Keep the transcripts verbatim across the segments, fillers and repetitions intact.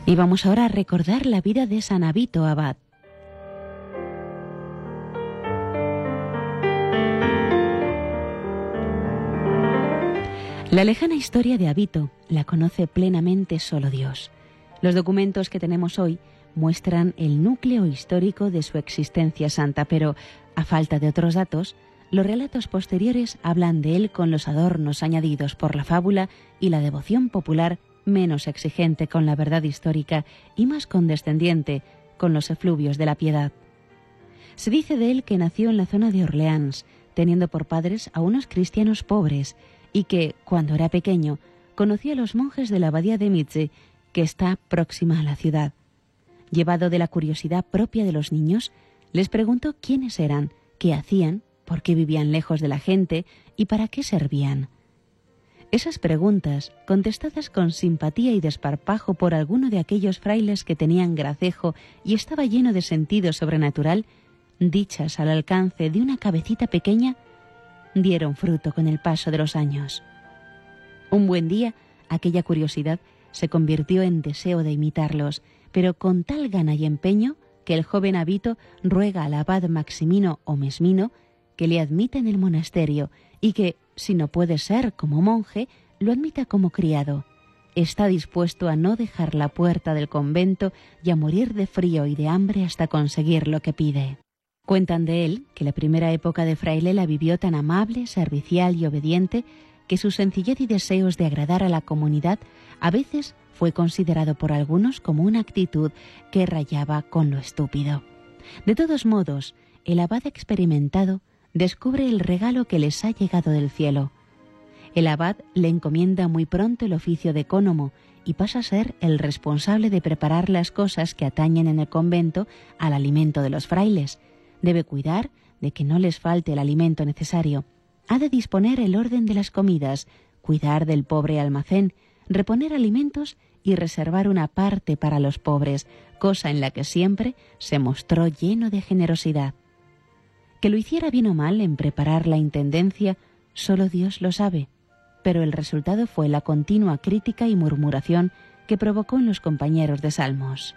Y vamos ahora a recordar la vida de San Avito Abad. La lejana historia de Avito la conoce plenamente solo Dios. Los documentos que tenemos hoy muestran el núcleo histórico de su existencia santa, pero, a falta de otros datos, los relatos posteriores hablan de él con los adornos añadidos por la fábula y la devoción popular menos exigente con la verdad histórica y más condescendiente con los efluvios de la piedad. Se dice de él que nació en la zona de Orleans, teniendo por padres a unos cristianos pobres, y que, cuando era pequeño, conoció a los monjes de la abadía de Mitze, que está próxima a la ciudad. Llevado de la curiosidad propia de los niños, les preguntó quiénes eran, qué hacían, por qué vivían lejos de la gente y para qué servían. Esas preguntas, contestadas con simpatía y desparpajo por alguno de aquellos frailes que tenían gracejo y estaba lleno de sentido sobrenatural, dichas al alcance de una cabecita pequeña, dieron fruto con el paso de los años. Un buen día, aquella curiosidad se convirtió en deseo de imitarlos, pero con tal gana y empeño que el joven Avito ruega al abad Maximino o Mesmino que le admita en el monasterio y que, si no puede ser como monje, lo admita como criado. Está dispuesto a no dejar la puerta del convento y a morir de frío y de hambre hasta conseguir lo que pide. Cuentan de él que la primera época de fraile la vivió tan amable, servicial y obediente que su sencillez y deseos de agradar a la comunidad a veces fue considerado por algunos como una actitud que rayaba con lo estúpido. De todos modos, el abad experimentado descubre el regalo que les ha llegado del cielo. El abad le encomienda muy pronto el oficio de ecónomo y pasa a ser el responsable de preparar las cosas que atañen en el convento al alimento de los frailes. Debe cuidar de que no les falte el alimento necesario. Ha de disponer el orden de las comidas, cuidar del pobre almacén, reponer alimentos y reservar una parte para los pobres, cosa en la que siempre se mostró lleno de generosidad. Que lo hiciera bien o mal en preparar la intendencia, solo Dios lo sabe, pero el resultado fue la continua crítica y murmuración que provocó en los compañeros de Salmos.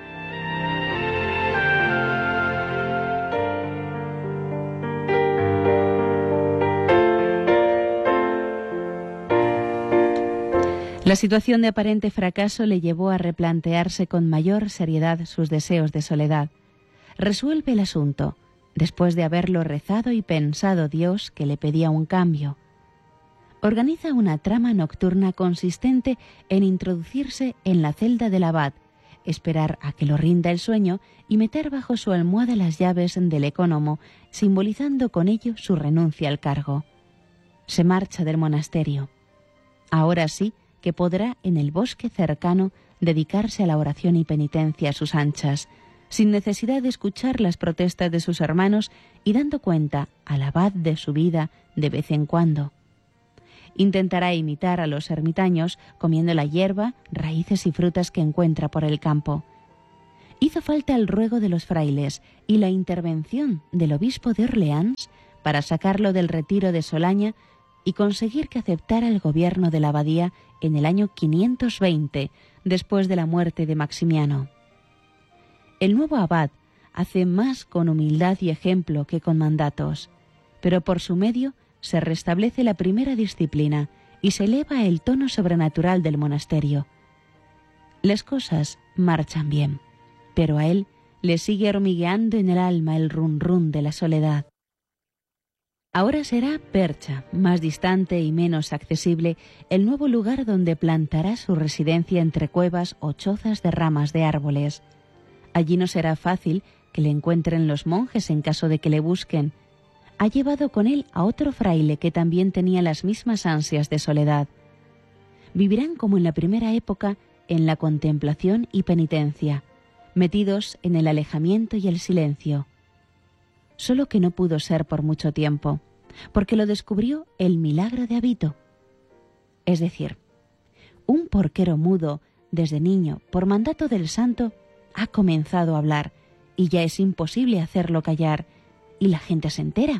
La situación de aparente fracaso le llevó a replantearse con mayor seriedad sus deseos de soledad. Resuelve el asunto, después de haberlo rezado y pensado Dios que le pedía un cambio. Organiza una trama nocturna consistente en introducirse en la celda del abad, esperar a que lo rinda el sueño y meter bajo su almohada las llaves del ecónomo, simbolizando con ello su renuncia al cargo. Se marcha del monasterio. Ahora sí que podrá en el bosque cercano dedicarse a la oración y penitencia a sus anchas, sin necesidad de escuchar las protestas de sus hermanos y dando cuenta al abad de su vida de vez en cuando. Intentará imitar a los ermitaños comiendo la hierba, raíces y frutas que encuentra por el campo. Hizo falta el ruego de los frailes y la intervención del obispo de Orleans para sacarlo del retiro de Solaña y conseguir que aceptara el gobierno de la abadía en el año quinientos veinte, después de la muerte de Maximiano. El nuevo abad hace más con humildad y ejemplo que con mandatos, pero por su medio se restablece la primera disciplina y se eleva el tono sobrenatural del monasterio. Las cosas marchan bien, pero a él le sigue hormigueando en el alma el run run de la soledad. Ahora será Percha, más distante y menos accesible, el nuevo lugar donde plantará su residencia entre cuevas o chozas de ramas de árboles. Allí no será fácil que le encuentren los monjes en caso de que le busquen. Ha llevado con él a otro fraile que también tenía las mismas ansias de soledad. Vivirán como en la primera época en la contemplación y penitencia, metidos en el alejamiento y el silencio. Solo que no pudo ser por mucho tiempo, porque lo descubrió el milagro de Avito. Es decir, un porquero mudo, desde niño, por mandato del santo, ha comenzado a hablar, y ya es imposible hacerlo callar, y la gente se entera.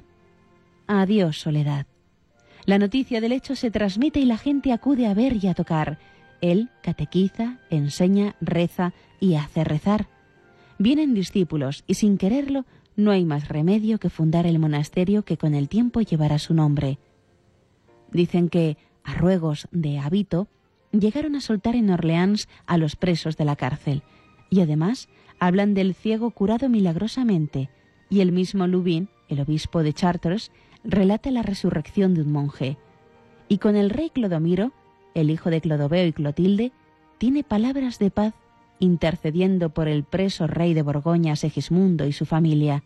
Adiós, soledad. La noticia del hecho se transmite y la gente acude a ver y a tocar, Él catequiza, enseña, reza y hace rezar. Vienen discípulos y sin quererlo no hay más remedio que fundar el monasterio que con el tiempo llevará su nombre. Dicen que, a ruegos de Avito, llegaron a soltar en Orleans a los presos de la cárcel, y además hablan del ciego curado milagrosamente, y el mismo Lubin, el obispo de Chartres, relata la resurrección de un monje. Y con el rey Clodomiro, el hijo de Clodoveo y Clotilde, tiene palabras de paz intercediendo por el preso rey de Borgoña Segismundo y su familia.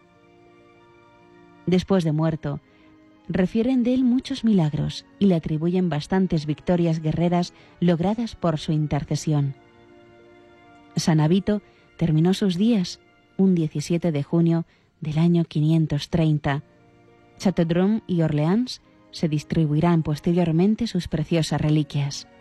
Después de muerto, refieren de él muchos milagros y le atribuyen bastantes victorias guerreras logradas por su intercesión. San Avito terminó sus días un diecisiete de junio del año quinientos treinta. Châteaubriand y Orleans se distribuirán posteriormente sus preciosas reliquias.